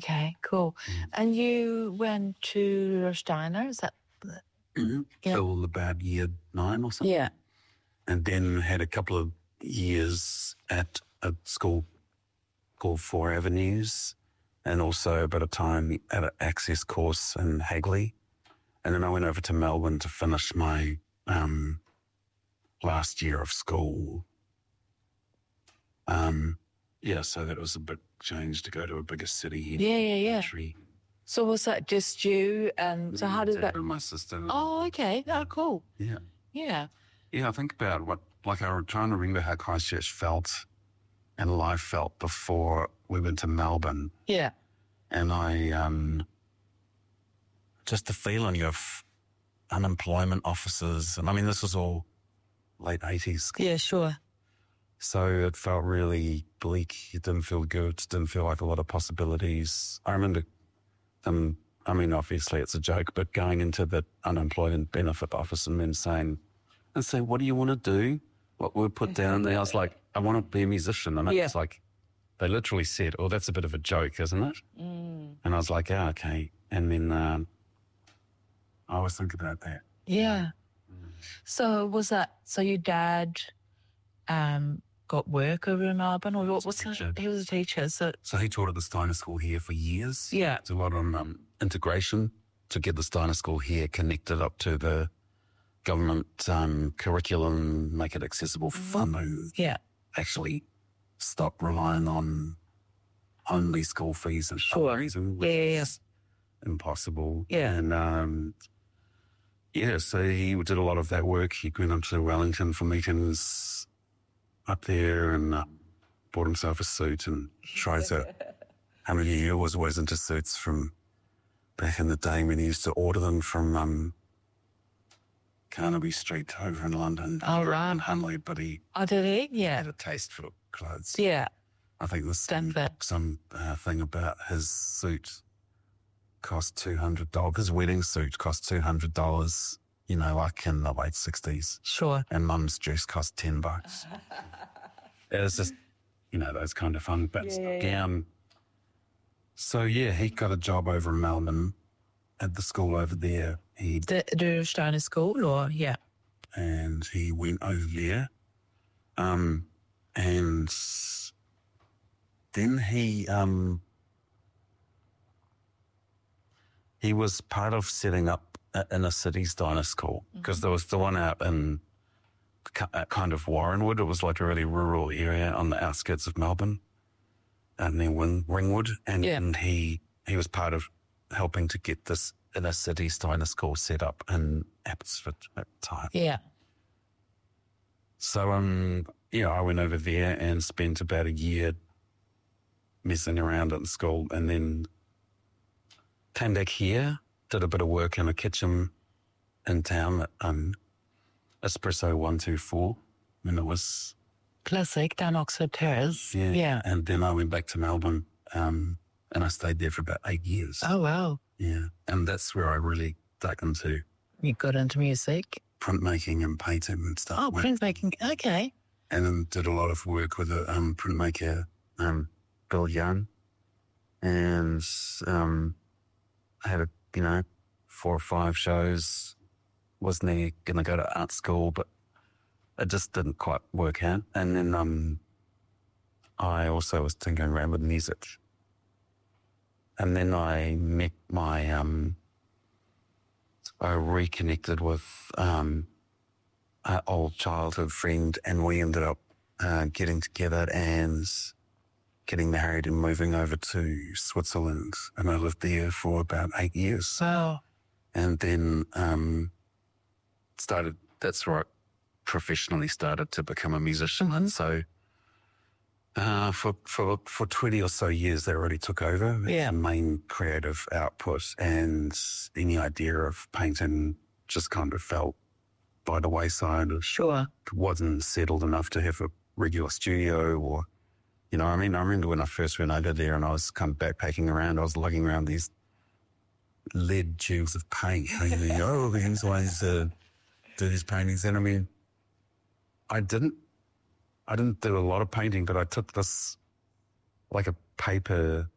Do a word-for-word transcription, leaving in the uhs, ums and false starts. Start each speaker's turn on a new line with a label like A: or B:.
A: Okay, cool.
B: Mm.
A: And you went to Steiner, is that?
B: Mm-hmm.
A: Yeah.
B: Till about year nine or something.
A: Yeah.
B: And then had a couple of years at a school called Four Avenues, and also a bit of time at an access course in Hagley. And then I went over to Melbourne to finish my um, last year of school. Um, yeah, so that was a big change to go to a bigger city here.
A: Yeah, yeah, yeah.
B: Country.
A: So was that just you? And so how did
B: Dad
A: that?
B: and my sister.
A: Oh, okay. Oh, cool.
B: Yeah.
A: Yeah.
B: Yeah, I think about what, like I was trying to remember how Christchurch felt and life felt before we went to Melbourne.
A: Yeah.
B: And I, um, just the feeling of unemployment officers. And I mean, this was all late eighties.
A: Yeah, sure.
B: So it felt really bleak. It didn't feel good. It didn't feel like a lot of possibilities. I remember, um, I mean, obviously it's a joke, but going into the unemployment benefit office and then saying, and say, what do you want to do? What we put down there? I was like, I want to be a musician. And
A: Yeah.
B: it's like, they literally said, oh, that's a bit of a joke, isn't it?
A: Mm.
B: And I was like, yeah, okay. And then um, I always think about that.
A: Yeah. So was that, so your dad um, got work over in Melbourne, or what was
B: Teacher.
A: he? He was a teacher, so
B: So he taught at the Steiner School here for years.
A: Yeah.
B: It's a lot on um, integration to get the Steiner School here connected up to the government um, curriculum, make it accessible for whānau.
A: yeah,
B: Actually stop relying on only school fees and
A: Sure.
B: fundraising,
A: Yeah,
B: which
A: yeah, yeah.
B: is impossible.
A: Yeah.
B: And um, yeah, so he did a lot of that work. He went up to Wellington for meetings up there and uh, bought himself a suit and tried to. How many years was always into suits from back in the day when he used to order them from um, Carnaby Street over in London.
A: Oh, right.
B: In Hunley, but he
A: oh, did he? Yeah,
B: had a taste for clothes.
A: yeah,
B: I think there's
A: Done that.
B: some uh, thing about his suit cost two hundred dollars. His wedding suit cost two hundred dollars, you know, like in the late sixties.
A: sure.
B: And mum's dress cost ten bucks. It was just, you know, those kind of fun bits.
A: Yeah, yeah, yeah.
B: Um, so, yeah, he got a job over in Melbourne at the school over there. He
A: The, the Steiner School, or yeah,
B: and he went over there. Um, and then he um, he was part of setting up a inner city Steiner School, because
A: Mm-hmm.
B: there was the one out in ki- uh, kind of Warrenwood. It was like a really rural area on the outskirts of Melbourne, and then Wing- Ringwood. And,
A: Yeah.
B: and he he was part of helping to get this inner city Steiner School set up in Abbotsford at the time.
A: yeah,
B: So, um, yeah, I went over there and spent about a year messing around at school, and then came back here, did a bit of work in a kitchen in town at um, Espresso one two four when it was,
A: classic down Oxford Terrace.
B: yeah.
A: yeah.
B: And then I went back to Melbourne um, and I stayed there for about eight years.
A: Oh wow,
B: Yeah. And that's where I really dug into
A: you got into music.
B: printmaking and painting and stuff.
A: Oh,
B: Went-
A: printmaking. Okay.
B: and then did a lot of work with a um, printmaker, um, Bill Young. And um, I had, a, you know, four or five shows. Wasn't he going to go to art school, but it just didn't quite work out. And then um, I also was tinkering around with music. And then I met my, um, I reconnected with um, an old childhood friend, and we ended up uh, getting together and getting married and moving over to Switzerland. And I lived there for about eight years.
A: Wow.
B: And then um, started, that's where I professionally started to become a musician. And so uh, for, for, for twenty or so years, that really took over. It's
A: Yeah.
B: the main creative output, and any idea of painting just kind of fell by the wayside. It
A: Sure.
B: wasn't settled enough to have a regular studio, or, you know, I mean, I remember when I first went over there and I was kind of backpacking around, I was lugging around these lead tubes of paint. And you think, oh, here's ways to do these paintings. And I mean, I didn't, I didn't do a lot of painting, but I took this, like a paper